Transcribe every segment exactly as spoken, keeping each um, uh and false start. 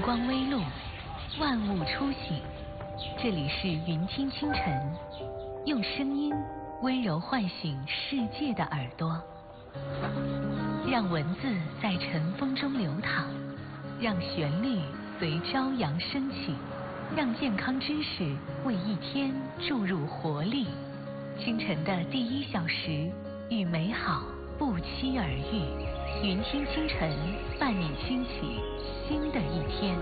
光微露，万物初醒。这里是云听清晨，用声音温柔唤醒世界的耳朵，让文字在晨风中流淌，让旋律随朝阳升起，让健康知识为一天注入活力。清晨的第一小时，与美好不期而遇。云听清晨，伴你兴起新的一天。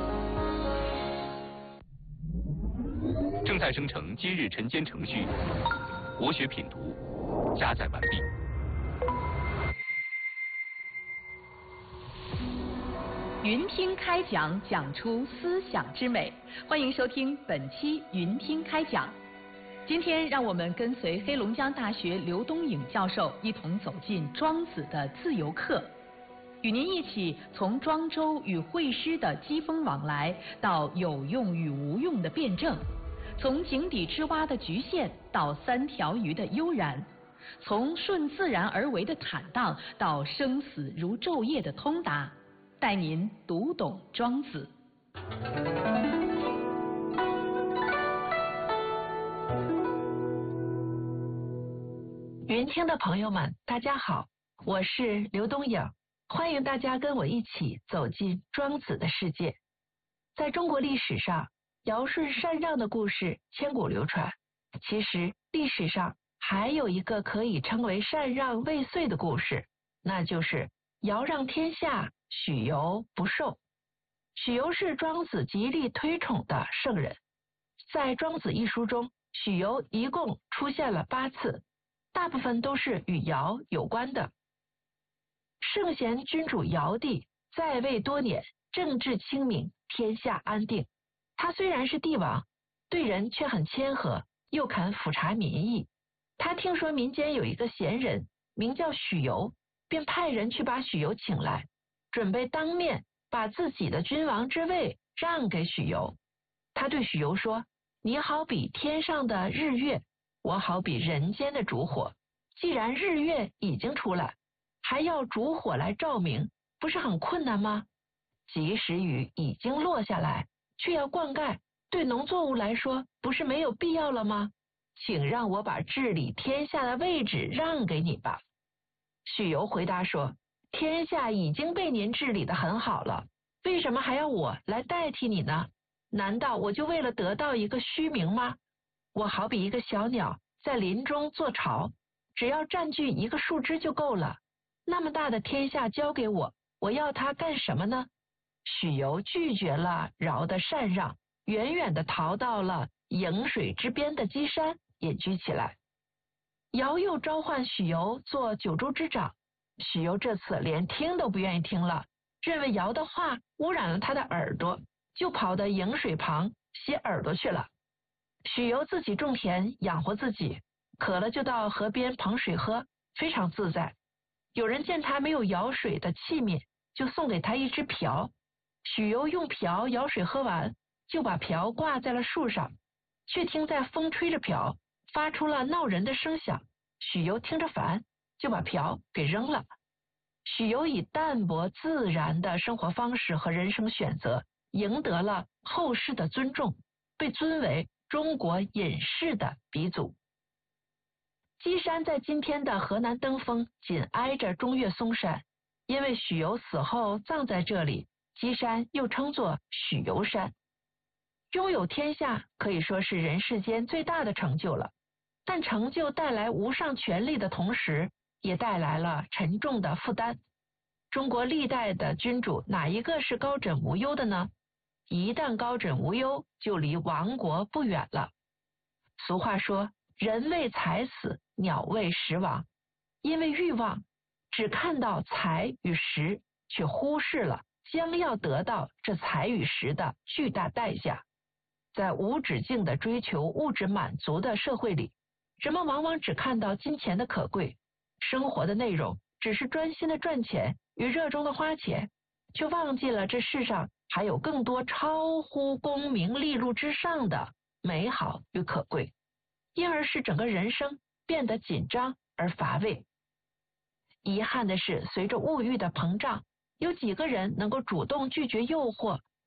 正在生成今日晨间程序，国学品读加载完毕。 云听开讲，讲出思想之美。欢迎收听本期云听开讲。今天让我们跟随黑龙江大学刘东颖教授一同走进庄子的自由课，与您一起从庄周与惠施的机锋往来到有用与无用的辩证，从井底之蛙的局限到三条鱼的悠然，从顺自然而为的坦荡到生死如昼夜的通达，带您读懂庄子。 云听的朋友们，大家好，我是刘东颖，欢迎大家跟我一起走进庄子的世界。在中国历史上，尧舜禅让的故事千古流传。其实历史上还有一个可以称为禅让未遂的故事，那就是尧让天下，许由不受。许由是庄子极力推崇的圣人，在《庄子》一书中，许由一共出现了八次，大部分都是与尧有关的。圣贤君主尧帝在位多年，政治清明，天下安定。他虽然是帝王，对人却很谦和，又肯抚察民意。他听说民间有一个贤人名叫许由，便派人去把许由请来，准备当面把自己的君王之位让给许由。他对许由说，你好比天上的日月，我好比人间的烛火，既然日月已经出来，还要烛火来照明，不是很困难吗？即使雨已经落下来，却要灌溉，对农作物来说不是没有必要了吗？请让我把治理天下的位置让给你吧。许由回答说，天下已经被您治理得很好了，为什么还要我来代替你呢？难道我就为了得到一个虚名吗？我好比一个小鸟在林中做巢，只要占据一个树枝就够了。那么大的天下交给我，我要它干什么呢？许由拒绝了尧的禅让，远远地逃到了颍水之边的箕山隐居起来。尧又召唤许由做九州之长，许由这次连听都不愿意听了，认为尧的话污染了他的耳朵，就跑到颍水旁洗耳朵去了。许由自己种田养活自己，渴了就到河边捧水喝，非常自在。有人见他没有舀水的器皿，就送给他一只瓢。许由用瓢舀水喝完，就把瓢挂在了树上，却听在风吹着瓢，发出了闹人的声响。许由听着烦，就把瓢给扔了。许由以淡泊自然的生活方式和人生选择，赢得了后世的尊重，被尊为中国隐士的鼻祖。箕山在今天的河南登封，紧挨着中岳嵩山，因为许由死后葬在这里，箕山又称作许由山。拥有天下可以说是人世间最大的成就了，但成就带来无上权力的同时，也带来了沉重的负担。中国历代的君主哪一个是高枕无忧的呢？一旦高枕无忧，就离亡国不远了。俗话说，人为财死，鸟为食亡。因为欲望只看到财与食，却忽视了将要得到这财与食的巨大代价。在无止境的追求物质满足的社会里，人们往往只看到金钱的可贵，生活的内容只是专心的赚钱与热衷的花钱，却忘记了这世上还有更多超乎功名利禄之上的美好与可贵，因而使整个人生变得紧张而乏味。遗憾的是，随着物欲的膨胀，有几个人能够主动拒绝诱惑，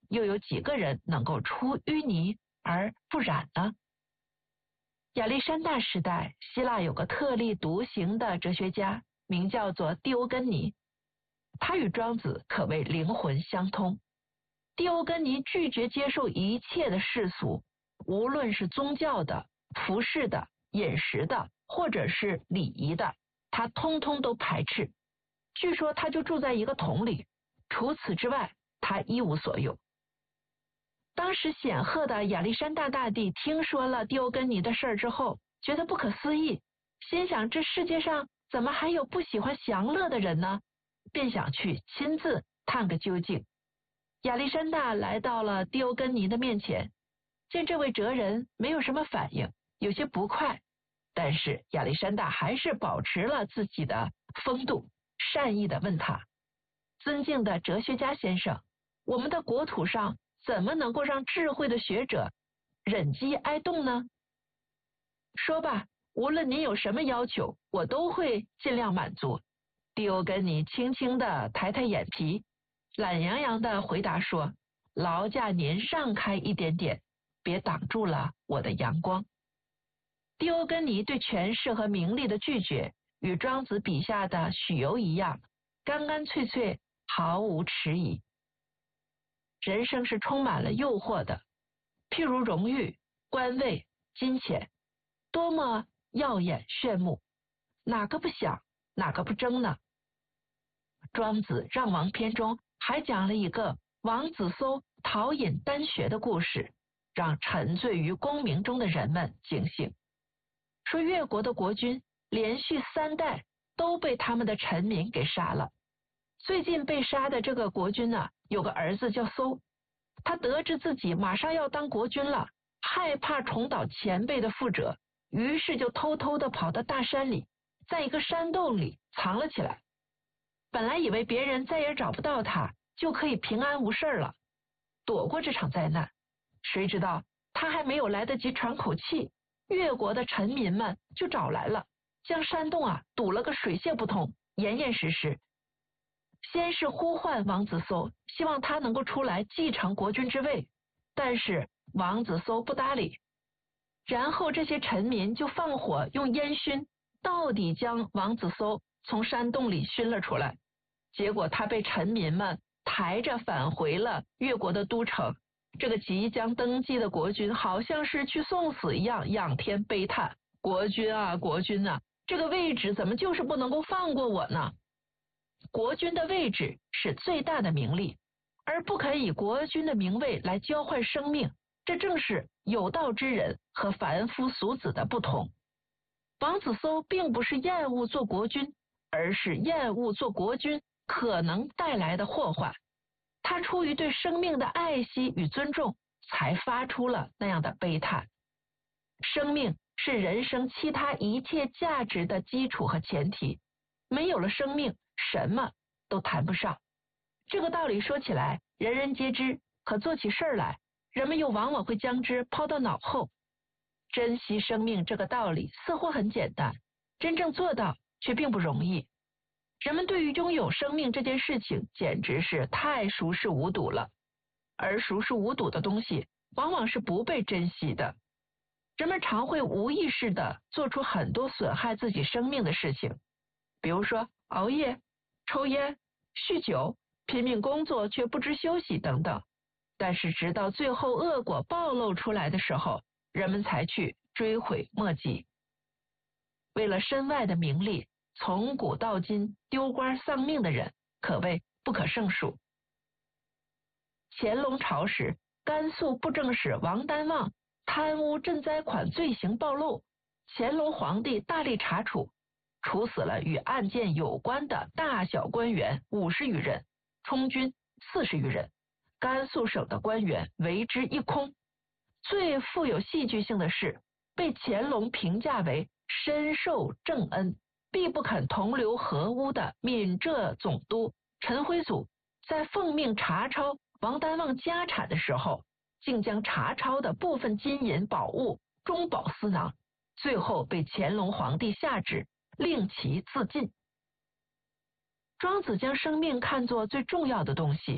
又有几个人能够出淤泥而不染呢？亚历山大时代，希腊有个特立独行的哲学家，名叫做狄欧根尼，他与庄子可谓灵魂相通。狄欧根尼拒绝接受一切的世俗，无论是宗教的、服饰的、饮食的，或者是礼仪的，他通通都排斥。据说他就住在一个桶里，除此之外，他一无所有。当时显赫的亚历山大大帝听说了狄欧根尼的事儿之后，觉得不可思议，心想这世界上怎么还有不喜欢享乐的人呢？便想去亲自探个究竟。亚历山大来到了狄欧根尼的面前，见这位哲人没有什么反应，有些不快，但是亚历山大还是保持了自己的风度，善意地问他：尊敬的哲学家先生，我们的国土上怎么能够让智慧的学者忍饥挨冻呢？说吧，无论您有什么要求，我都会尽量满足。狄欧根尼轻轻地抬抬眼皮，懒洋洋地回答说：劳驾您让开一点点，别挡住了我的阳光。狄欧根尼对权势和名利的拒绝，与庄子笔下的许由一样，干干脆脆，毫无迟疑。人生是充满了诱惑的，譬如荣誉、官位、金钱，多么耀眼炫目，哪个不想，哪个不争呢？庄子《让王篇》中还讲了一个王子搜讨饮丹穴的故事，让沉醉于功名中的人们警醒。说越国的国君连续三代都被他们的臣民给杀了。最近被杀的这个国君呢，有个儿子叫搜，他得知自己马上要当国君了，害怕重蹈前辈的覆辙，于是就偷偷的跑到大山里，在一个山洞里藏了起来。本来以为别人再也找不到他，就可以平安无事了，躲过这场灾难。谁知道他还没有来得及喘口气，越国的臣民们就找来了，将山洞啊堵了个水泄不通，严严实实。先是呼唤王子搜，希望他能够出来继承国君之位，但是王子搜不搭理。然后这些臣民就放火用烟熏，到底将王子搜从山洞里熏了出来。结果他被臣民们抬着返回了越国的都城。这个即将登基的国君好像是去送死一样，仰天悲叹：国君啊，国君啊，这个位置怎么就是不能够放过我呢？国君的位置是最大的名利，而不肯以国君的名位来交换生命，这正是有道之人和凡夫俗子的不同。王子搜并不是厌恶做国君，而是厌恶做国君可能带来的祸患。他出于对生命的爱惜与尊重，才发出了那样的悲叹。生命是人生其他一切价值的基础和前提，没有了生命，什么都谈不上。这个道理说起来人人皆知，可做起事来，人们又往往会将之抛到脑后。珍惜生命这个道理似乎很简单，真正做到却并不容易。人们对于拥有生命这件事情简直是太熟视无睹了，而熟视无睹的东西往往是不被珍惜的。人们常会无意识地做出很多损害自己生命的事情，比如说熬夜、抽烟、酗酒、拼命工作却不知休息等等。但是直到最后恶果暴露出来的时候，人们才去追悔莫及。为了身外的名利，从古到今丢官丧命的人可谓不可胜数。乾隆朝时，甘肃布政使王丹旺贪污赈灾款罪行暴露，乾隆皇帝大力查处，处死了与案件有关的大小官员五十余人，充军四十余人，甘肃省的官员为之一空。最富有戏剧性的是，被乾隆评价为深受正恩、必不肯同流合污的闽浙总督陈辉祖，在奉命查抄王丹旺家产的时候，竟将查抄的部分金银宝物中饱私囊，最后被乾隆皇帝下旨令其自尽。庄子将生命看作最重要的东西，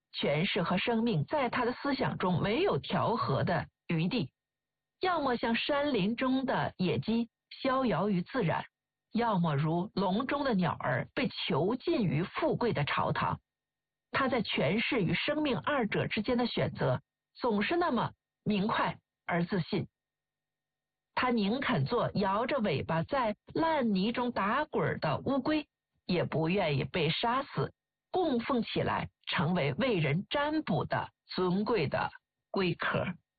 权势和生命在他的思想中没有调和的余地，要么像山林中的野鸡逍遥于自然，要么如笼中的鸟儿被囚禁于富贵的朝堂。他在权势与生命二者之间的选择总是那么明快而自信。他宁肯做摇着尾巴在烂泥中打滚的乌龟，也不愿意被杀死，供奉起来成为为人占卜的尊贵的龟壳。